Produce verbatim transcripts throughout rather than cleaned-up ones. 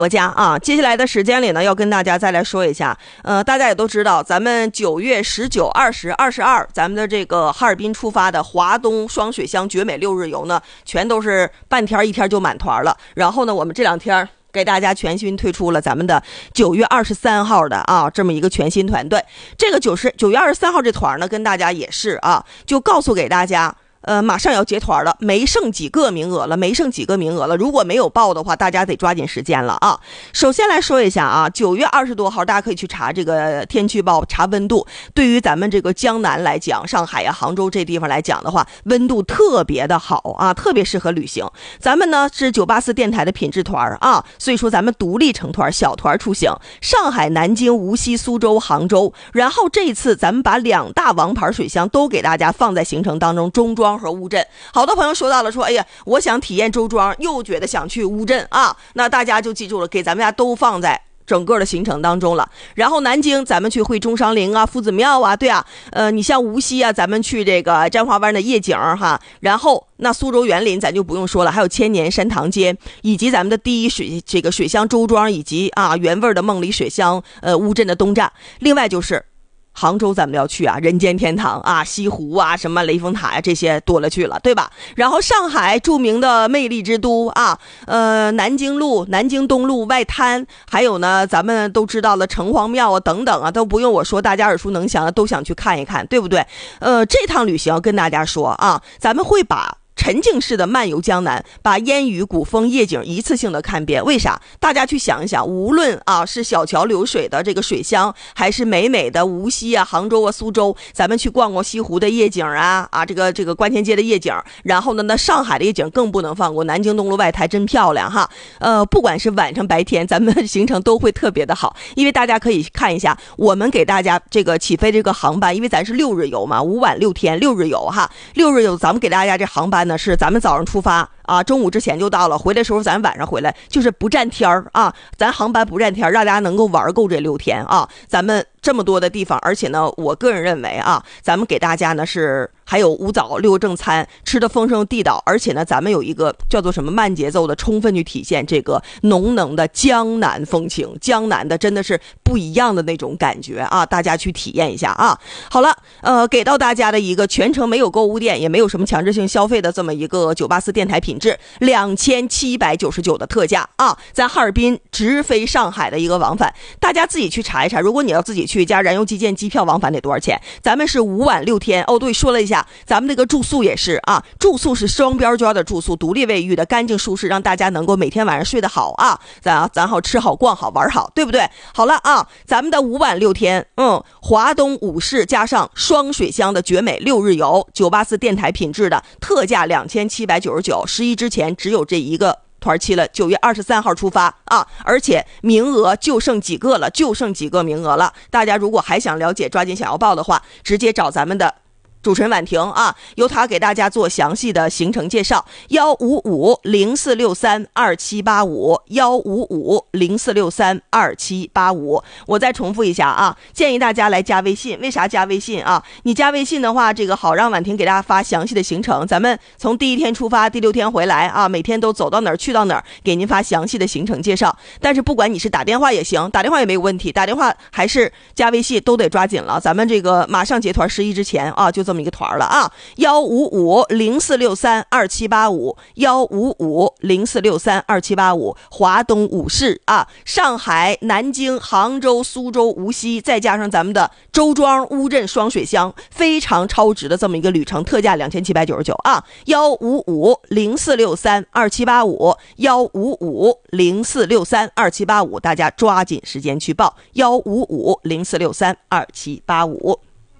国家啊，接下来的时间里呢，要跟大家再来说一下，呃，大家也都知道，咱们九月十九、二十、二十二，咱们的这个哈尔滨出发的华东双水乡绝美六日游呢，全都是半天一天就满团了。然后呢，我们这两天给大家全新推出了咱们的九月二十三号的啊这么一个全新团队。这个九十九月二十三号这团呢，跟大家也是啊，就告诉给大家。呃，马上要结团了，没剩几个名额了，没剩几个名额了。如果没有报的话，大家得抓紧时间了啊。首先来说一下啊，九月二十多号，大家可以去查这个天气预报，查温度。对于咱们这个江南来讲，上海呀、杭州这地方来讲的话，温度特别的好啊，特别适合旅行。咱们呢是九八四电台的品质团啊，所以说咱们独立成团，小团出行，上海、南京、无锡、苏州、杭州。然后这一次咱们把两大王牌水乡都给大家放在行程当中，中庄和乌镇。好多朋友说到了说，哎呀，我想体验周庄，又觉得想去乌镇啊，那大家就记住了，给咱们家都放在整个的行程当中了。然后南京咱们去会中商陵啊、夫子庙啊，对啊，呃，你像无锡啊，咱们去这个沾花湾的夜景哈。然后那苏州园林咱就不用说了，还有千年山塘街，以及咱们的第一水这个水乡周庄，以及啊原味的梦里水乡呃乌镇的东站。另外就是杭州咱们要去啊，人间天堂啊，西湖啊，什么雷峰塔呀、啊，这些多了去了，对吧？然后上海著名的魅力之都啊，呃，南京路、南京东路外滩，还有呢，咱们都知道了城隍庙啊，等等啊，都不用我说，大家耳熟能详的都想去看一看，对不对？呃，这趟旅行跟大家说啊，咱们会把沉浸式的漫游江南，把烟雨古风夜景一次性的看遍。为啥？大家去想一想，无论啊是小桥流水的这个水乡，还是美美的无锡啊、杭州啊、苏州，咱们去逛逛西湖的夜景啊，啊这个这个观前街的夜景，然后呢，那上海的夜景更不能放过，南京东路外滩真漂亮哈。呃，不管是晚上白天，咱们的行程都会特别的好，因为大家可以看一下，我们给大家这个起飞这个航班，因为咱是六日游嘛，五晚六天六日游哈，六日游咱们给大家这航班呢。是咱们早上出发啊，中午之前就到了，回来的时候咱晚上回来，就是不占天儿啊，咱航班不占天儿，让大家能够玩够这六天啊。咱们这么多的地方，而且呢，我个人认为啊，咱们给大家呢是还有五早六正餐，吃的丰盛地道，而且呢，咱们有一个叫做什么慢节奏的，充分去体现这个浓浓的江南风情，江南的真的是不一样的那种感觉啊，大家去体验一下啊。好了，呃，给到大家的一个全程没有购物店，也没有什么强制性消费的这么一个九八四电台品质两千七百九十九的特价啊，在哈尔滨直飞上海的一个往返，大家自己去查一查。如果你要自己去加燃油基建机票往返得多少钱？咱们是五晚六天哦，对，说了一下，咱们那个住宿也是啊，住宿是双标间的住宿，独立卫浴的，干净舒适，让大家能够每天晚上睡得好啊，咱咱好吃好逛好玩好，对不对？好了啊，咱们的五晚六天，嗯，华东五市加上双水乡的绝美六日游，九八四电台品质的特价两千七百九十九，十一之前只有这一个团期了，九月二十三号出发啊，而且名额就剩几个了，就剩几个名额了。大家如果还想了解，抓紧想要报的话，直接找咱们的主持人婉婷啊，由他给大家做详细的行程介绍。幺五五零四六三二七八五，幺五五零四六三二七八五。我再重复一下啊，建议大家来加微信。为啥加微信啊？你加微信的话，这个好让婉婷给大家发详细的行程。咱们从第一天出发，第六天回来啊，每天都走到哪儿去到哪儿，给您发详细的行程介绍。但是不管你是打电话也行，打电话也没有问题，打电话还是加微信都得抓紧了。咱们这个马上结团，十一之前啊，就这么一个团了啊，幺五五零四六三二七八五，幺五五零四六三二七八五，华东五市啊，上海、南京、杭州、苏州、无锡，再加上咱们的周庄、乌镇双水乡，非常超值的这么一个旅程，特价两千七百九十九啊，幺五五零四六三二七八五，幺五五零四六三二七八五，大家抓紧时间去报，幺五五零四六三二七八五。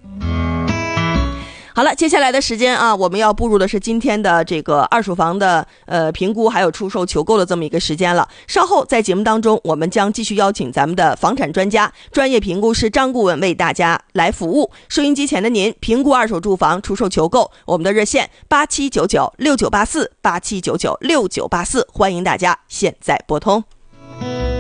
好了，接下来的时间啊，我们要步入的是今天的这个二手房的呃评估还有出售求购的这么一个时间了。稍后在节目当中，我们将继续邀请咱们的房产专家、专业评估师张顾问为大家来服务。收音机前的您，评估二手住房出售求购，我们的热线八七九九六九八四八七九九六九八四，欢迎大家现在拨通。